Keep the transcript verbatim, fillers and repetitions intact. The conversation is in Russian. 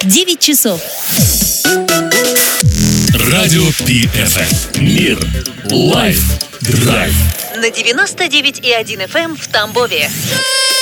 девять часов. Радио Пи Эф Эм. Мир. Лайф. Драйв. На девяносто девять и один эф эм в Тамбове.